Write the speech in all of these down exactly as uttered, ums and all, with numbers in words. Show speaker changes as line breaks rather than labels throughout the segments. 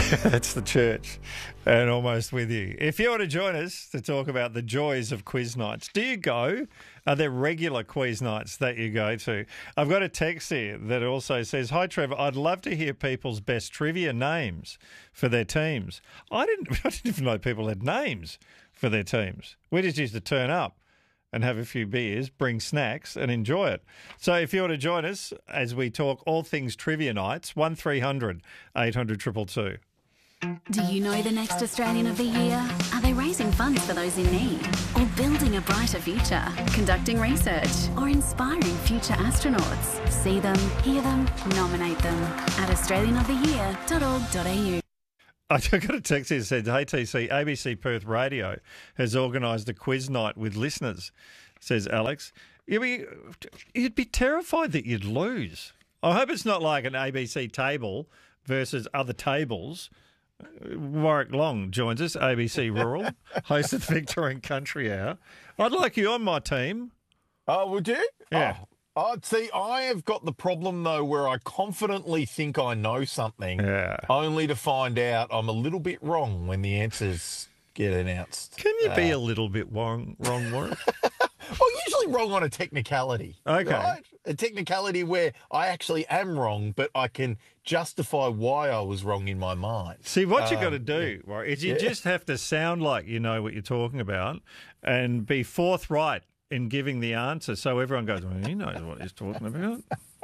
That's the church, and almost with you. If you want to join us to talk about the joys of quiz nights, do you go? Are there regular quiz nights that you go to? I've got a text here that also says, "Hi Trevor, I'd love to hear people's best trivia names for their teams." I didn't, I didn't even know people had names for their teams. We just used to turn up and have a few beers, bring snacks and enjoy it. So if you want to join us as we talk all things trivia nights, one three hundred eight hundred two two two.
Do you know the next Australian of the Year? Are they raising funds for those in need? Or building a brighter future? Conducting research? Or inspiring future astronauts? See them, hear them, nominate them at australian of the year dot org dot a u.
I got a text here that said, "Hey T C, A B C Perth Radio has organised a quiz night with listeners," says Alex. You'd be, you'd be terrified that you'd lose. I hope it's not like an A B C table versus other tables. Warwick Long joins us, A B C Rural, host of the Victorian Country Hour. I'd like you on my team.
Oh, would you?
Yeah.
Oh, oh, see, I have got the problem, though, where I confidently think I know something,
Yeah.
only to find out I'm a little bit wrong when the answers get announced.
Can you be
Uh,
a little bit wrong, wrong Warwick?
Well, usually wrong on a technicality.
Okay.
Right? A technicality where I actually am wrong, but I can justify why I was wrong in my mind.
See, what you
Um,
got to do Warwick, is you
yeah.
just have to sound like you know what you're talking about and be forthright in giving the answer so everyone goes, "Well, he knows what he's talking about."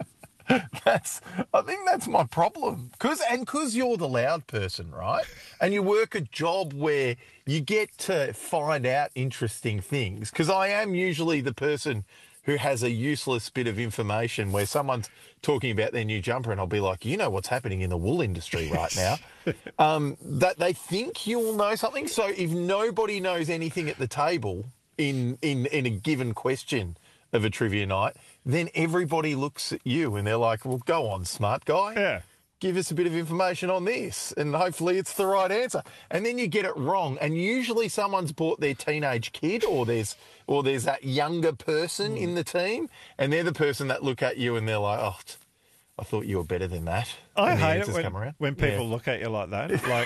That's, I think that's my problem. Cause, and because you're the loud person, right? And you work a job where you get to find out interesting things. Because I am usually the person who has a useless bit of information where someone's talking about their new jumper and I'll be like, you know what's happening in the wool industry right now. um, that they think you will know something. So if nobody knows anything at the table in, in, in a given question of a trivia night, then everybody looks at you and they're like, well, go on, smart guy.
Yeah.
Give us a bit of information on this and hopefully it's the right answer. And then you get it wrong. And usually someone's brought their teenage kid or there's or there's that younger person in the team and they're the person that look at you and they're like, oh, I thought you were better than that.
I
And the
hate it
answers
when,
come around.
when people
Yeah.
look at you like that. Like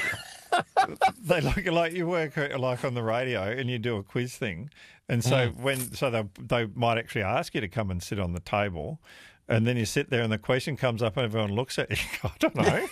they look like you work like on the radio and you do a quiz thing, and so
Mm.
when so they they might actually ask you to come and sit on the table, and then you sit there and the question comes up and everyone looks at you. I don't know.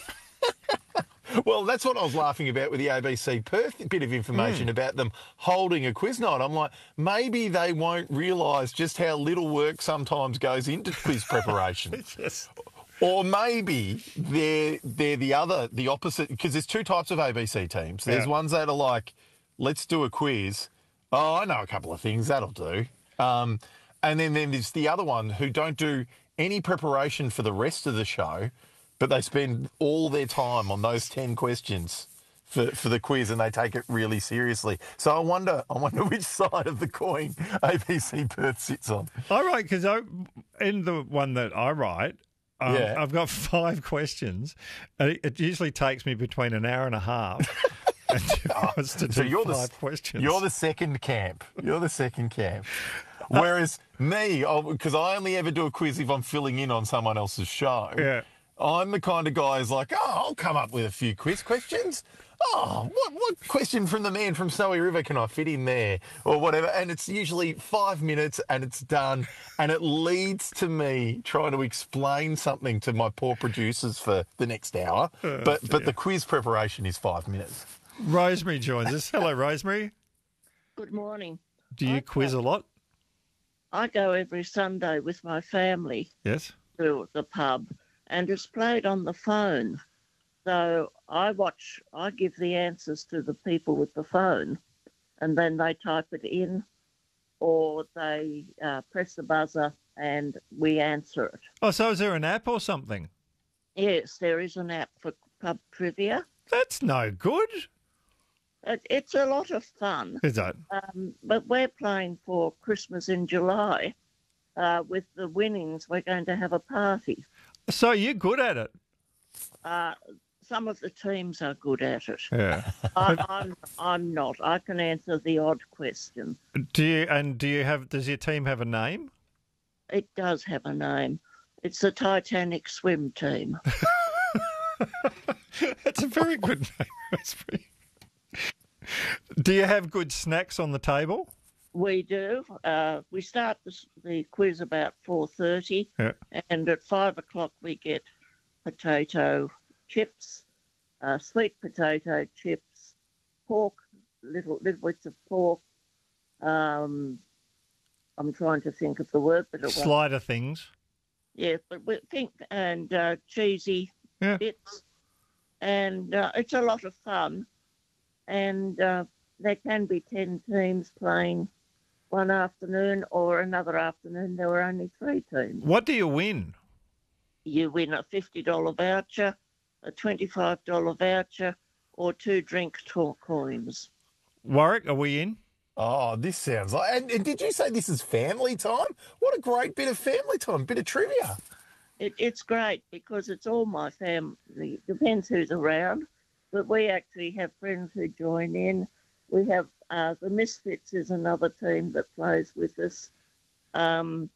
Well, that's what I was laughing about with the A B C Perth bit of information
Mm.
about them holding a quiz night. I'm like, maybe they won't realise just how little work sometimes goes into quiz preparation.
Yes.
Or maybe they're they're the other, the opposite, because there's two types of A B C teams. There's
Yeah.
ones that are like, let's do a quiz. Oh, I know a couple of things, that'll do. Um, and then, then there's the other one who don't do any preparation for the rest of the show, but they spend all their time on those ten questions for, for the quiz and they take it really seriously. So I wonder, I wonder which side of the coin A B C Perth sits on.
I write because I in the one that I write. Um,
Yeah.
I've got five questions. and It it usually takes me between an hour and a half. and to do
So you're
five
the
questions.
You're the second camp. You're the second camp. Whereas me, because I only ever do a quiz if I'm filling in on someone else's show.
Yeah.
I'm the kind of guy who's like, oh, I'll come up with a few quiz questions. Oh, what what question from the man from Snowy River can I fit in there? Or whatever. And it's usually five minutes and it's done. And it leads to me trying to explain something to my poor producers for the next hour.
Oh,
but but the quiz preparation is five minutes.
Rosemary joins us. Hello, Rosemary.
Good morning.
Do you
I
quiz a
go-
lot?
I go every Sunday with my family
Yes.
to the pub, and it's played on the phone. So I watch, I give the answers to the people with the phone, and then they type it in, or they uh, press the buzzer and we answer it.
Oh, so is there an app or something?
Yes, there is an app for pub trivia.
That's no good.
It, it's a lot of fun.
Is that?
Um, but we're playing for Christmas in July. Uh, with the winnings, we're going to have a party.
So you're good at it.
Uh, some of the teams are good at it.
Yeah.
I, I'm I'm not. I can answer the odd question.
Do you and do you have? Does your team have a name?
It does have a name. It's the Titanic swim team.
That's a very good name, Raspberry. Do you have good snacks on the table?
We do. Uh, we start the, the quiz about four thirty,
Yeah.
and at five o'clock we get potato chips, uh, sweet potato chips, pork, little little bits of pork. Um, I'm trying to think of the word, but it won't.
Slider things.
Yeah, but we think and uh, cheesy
Yeah.
bits, and uh, it's a lot of fun. And uh, there can be ten teams playing one afternoon, or another afternoon there were only three teams.
What do you win?
You win a fifty dollars voucher, a twenty-five dollars voucher, or two drink talk coins.
Warwick, are we in?
Oh, this sounds like... And, and did you say this is family time? What a great bit of family time, bit of trivia.
It, it's great because it's all my family. Depends who's around, but we actually have friends who join in. We have uh, the Misfits is another team that plays with us. Um,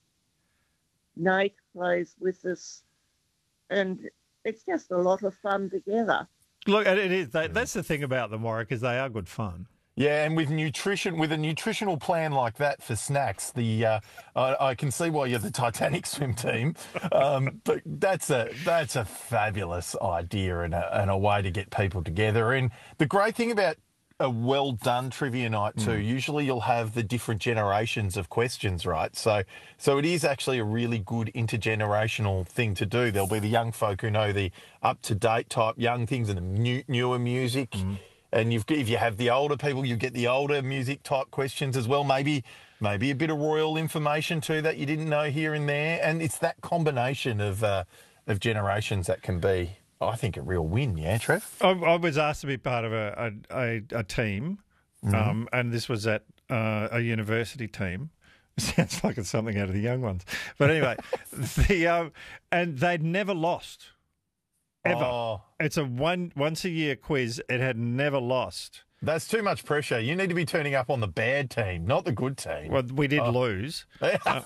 Nate plays with us, and it's just a lot of fun together.
Look, it is. They, that's the thing about them, Warwick, is they are good fun.
Yeah, and with nutrition, with a nutritional plan like that for snacks, the uh, I, I can see why you're the Titanic swim team. Um, but that's a that's a fabulous idea and a, and a way to get people together. And the great thing about a well done trivia night too, mm. usually you'll have the different generations of questions, right? So so it is actually a really good intergenerational thing to do. There'll be the young folk who know the up to date type young things and the new, newer music. Mm. And you've, if you have the older people, you get the older music type questions as well. Maybe maybe a bit of royal information too that you didn't know here and there. And it's that combination of uh, of generations that can be, I think, a real win. Yeah, Trev?
I, I was asked to be part of a, a, a, a team, mm-hmm. um, and this was at uh, a university team. Sounds like it's something out of the young ones. But anyway, the um, and they'd never lost. Ever.
Oh.
It's a one once a year quiz. It had never lost.
That's too much pressure. You need to be turning up on the bad team, not the good team.
Well, we did
oh.
lose. uh,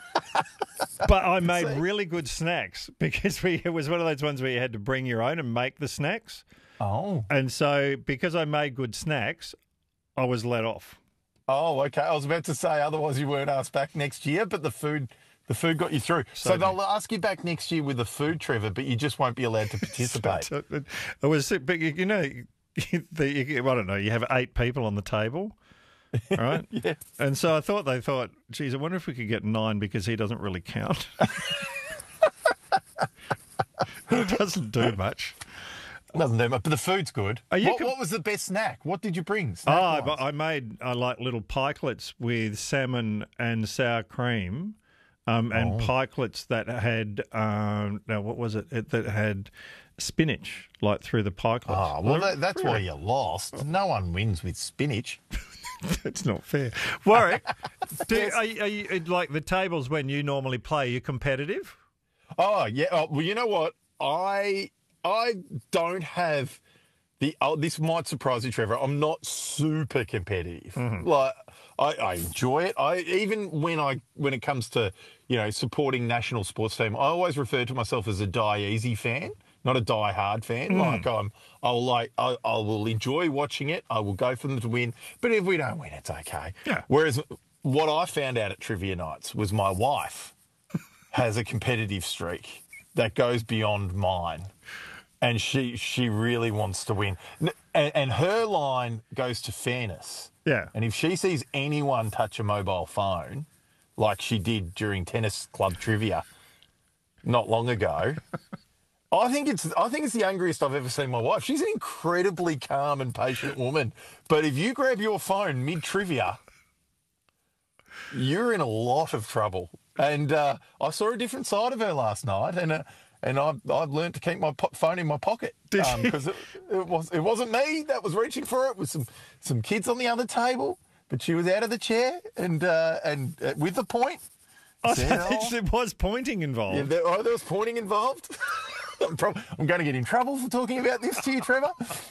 but I made really good snacks because we it was one of those ones where you had to bring your own and make the snacks.
Oh.
And so because I made good snacks, I was let off.
Oh, okay. I was about to say otherwise you weren't asked back next year, but the food... The food got you through. So, so they'll ask you back next year with the food, Trevor, but you just won't be allowed to participate.
It was, but you know, the, I don't know, you have eight people on the table, right?
Yeah.
And so I thought they thought, geez, I wonder if we could get nine because he doesn't really count. It doesn't do much.
Doesn't do much, but the food's good. What,
com-
what was the best snack? What did you bring?
Oh, but I made I like little pikelets with salmon and sour cream. Um, and oh. pikelets that had, um, now what was it? it? That had spinach, like through the pikelets.
Oh, well, that, that's why you lost. No one wins with spinach.
That's not fair. Warwick, do, yes. are, you, are you, like the tables when you normally play, are you competitive?
Oh, yeah. Oh, well, you know what? I I don't have the, oh, this might surprise you, Trevor. I'm not super competitive. Mm-hmm. Like, I, I enjoy it. I even when I when it comes to, you know, supporting national sports team, I always refer to myself as a die easy fan, not a die hard fan. Mm. Like I'm, I'll like I, I will enjoy watching it. I will go for them to win. But if we don't win, it's okay.
Yeah.
Whereas what I found out at trivia nights was my wife has a competitive streak that goes beyond mine, and she she really wants to win. And, and her line goes to fairness.
Yeah.
And if she sees anyone touch a mobile phone, like she did during tennis club trivia not long ago, I think it's I think it's the angriest I've ever seen my wife. She's an incredibly calm and patient woman. But if you grab your phone mid-trivia, you're in a lot of trouble. And uh, I saw a different side of her last night, and uh, and I've I've learned to keep my po- phone in my pocket because um, it, it was it wasn't me that was reaching for it. It was some some kids on the other table, but she was out of the chair and uh, and uh, with the point.
Oh, there was pointing involved.
Yeah, there, oh, there was pointing involved. I'm, pro- I'm going to get in trouble for talking about this to you, Trevor.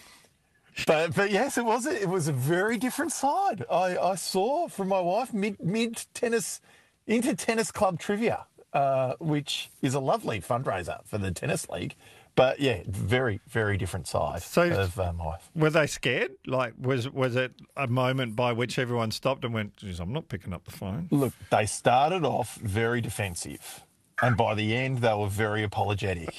But but yes, it was a, it was a very different side. I, I saw from my wife mid mid tennis into tennis club trivia. Uh, which is a lovely fundraiser for the tennis league. But yeah, very, very different side
So-
of um, life.
Were they scared? Like, was was it a moment by which everyone stopped and went, geez, I'm not picking up the phone?
Look, they started off very defensive, and by the end, they were very apologetic.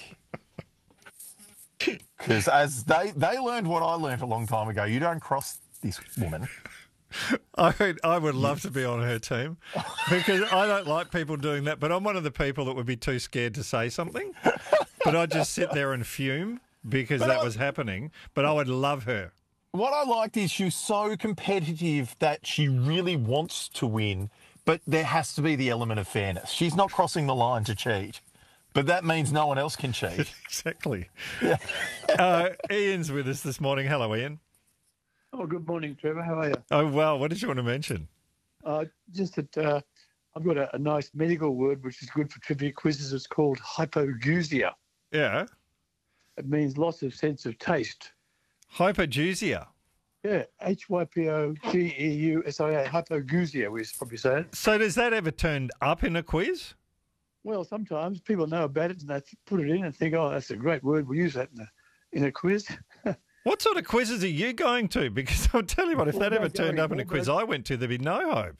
Because as they they learned what I learned a long time ago, you don't cross this woman.
I would, I would love to be on her team because I don't like people doing that, but I'm one of the people that would be too scared to say something. But I'd just sit there and fume because
But
that
I-
was happening. But I would love her.
What I liked is she was so competitive that she really wants to win, but there has to be the element of fairness. She's not crossing the line to cheat, but that means no one else can cheat.
Exactly. uh, Ian's with us this morning. Hello, Ian.
Oh, good morning, Trevor. How are you?
Oh, well, what did you want to mention?
Uh, just that uh, I've got a, a nice medical word which is good for trivia quizzes. It's called hypogeusia.
Yeah.
It means loss of sense of taste.
Hypogeusia.
Yeah, H Y P O G E U S I A, hypogeusia, we probably say it.
So does that ever turn up in a quiz?
Well, sometimes people know about it and they put it in and think, oh, that's a great word. We'll use that in a, in a quiz.
What sort of quizzes are you going to? Because I'll tell you what, if
Well,
that ever
don't go
turned up in a
anymore,
quiz I went to, there'd be no hope.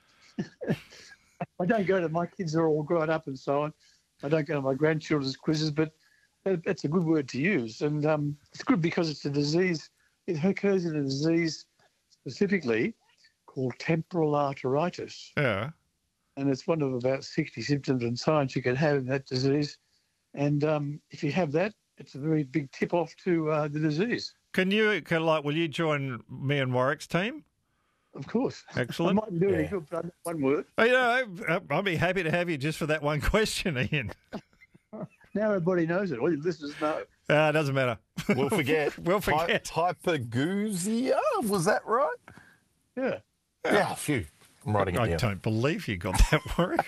I don't go to, my kids are all grown up and so on. I don't go to my grandchildren's quizzes, but that, that's a good word to use. And um, it's good because it's a disease. It occurs in a disease specifically called temporal arteritis.
Yeah.
And it's one of about sixty symptoms and signs you can have in that disease. And um, if you have that, it's a very big tip-off to uh, the disease.
Can you, can, like, will you join me and Warwick's team?
Of course.
Excellent.
I mightn't do any
Yeah.
good, but I know one word.
Oh, you know, I'll be happy to have you just for that one question, Ian.
Now everybody knows it. All your listeners know.
Ah, it doesn't matter.
We'll forget.
We'll forget.
Hy- hypogeusia, was that right?
Yeah.
Yeah, a few. I'm writing it
I
down.
don't believe you got that, Warwick.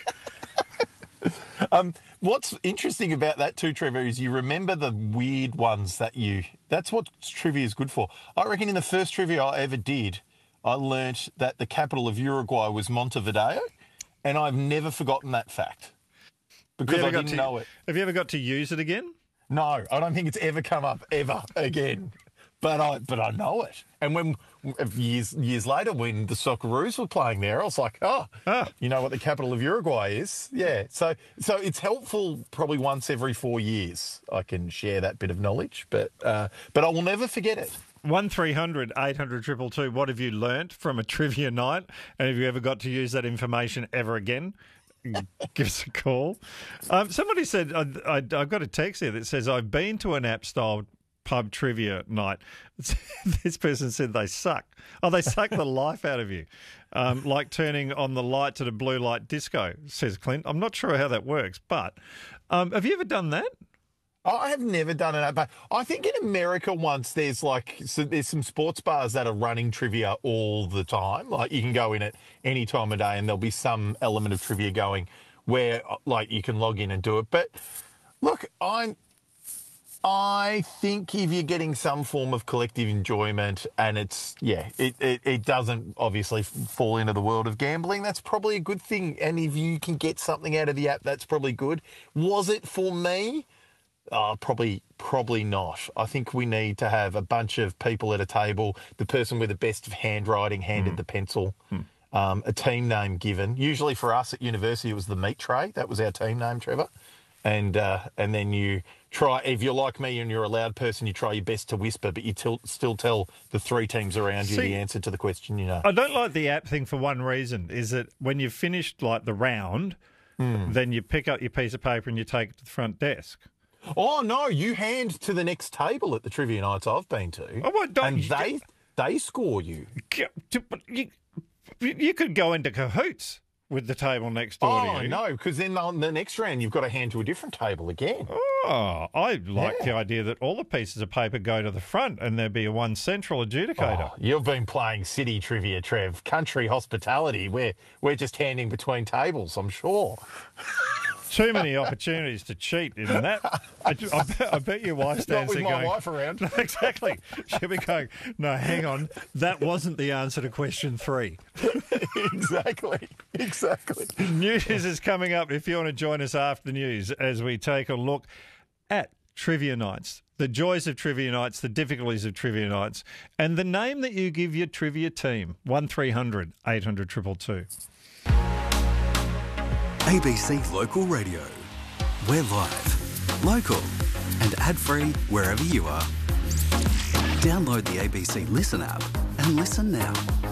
Um, what's interesting about that too, Trevor, is you remember the weird ones that you... That's what trivia is good for. I reckon in the first trivia I ever did, I learnt that the capital of Uruguay was Montevideo, and I've never forgotten that fact because
Have you
I
ever got
didn't
to-
know it.
Have you ever got to use it again?
No, I don't think it's ever come up ever again. But I, but I know it. And when years years later, when the Socceroos were playing there, I was like, oh,
Ah.
you know what the capital of Uruguay is? Yeah. So, so it's helpful. Probably once every four years, I can share that bit of knowledge. But, uh, but I will never forget it.
One three hundred eight hundred two two two. What have you learnt from a trivia night? And have you ever got to use that information ever again? Give us a call. Um, somebody said, I, I, I've got a text here that says, I've been to an app-style pub trivia night. This person said they suck. Oh, they suck the life out of you. Um, like turning on the lights at a blue light disco, says Clint. I'm not sure how that works, but um, have you ever done that?
I have never done it, but I think in America once there's like so there's some sports bars that are running trivia all the time. Like you can go in at any time of day, and there'll be some element of trivia going where like you can log in and do it. But look, I'm I think if you're getting some form of collective enjoyment, and it's yeah, it it, it doesn't obviously fall into the world of gambling. That's probably a good thing. And if you can get something out of the app, that's probably good. Was it for me? Uh, probably, probably not. I think we need to have a bunch of people at a table. The person with the best of handwriting handed the pencil. Um, a team name given. Usually for us at university, it was the meat tray. That was our team name, Trevor. And uh, and then you try. If you're like me and you're a loud person, you try your best to whisper, but you til- still tell the three teams around you
See-
the answer to the question. You know.
I don't like the app thing for one reason, is that when you've finished like the round, then you pick up your piece of paper and you take it to the front desk.
Oh no, you hand to the next table at the trivia nights I've been to,
Oh, well, don't
and
you-
they they score you.
You, you could go into cahoots with the table next door
Oh,
to you.
no, because then on the next round, you've got to hand to a different table again.
Oh, I like
Yeah.
the idea that all the pieces of paper go to the front and there be a one central adjudicator.
Oh, you've been playing city trivia, Trev. Country hospitality. We're, we're just handing between tables, I'm sure.
Too many opportunities to cheat in that. I, I, bet, I bet your wife
Not
stands
with
there
my
going,
wife around.
exactly. She'll be going, no, hang on. That wasn't the answer to question three.
exactly. Exactly.
News is coming up if you want to join us after the news as we take a look at Trivia Nights, the joys of Trivia Nights, the difficulties of Trivia Nights, and the name that you give your trivia team. one three hundred eight hundred two two two.
A B C Local Radio. We're live, local, and ad-free wherever you are. Download the A B C Listen app and listen now.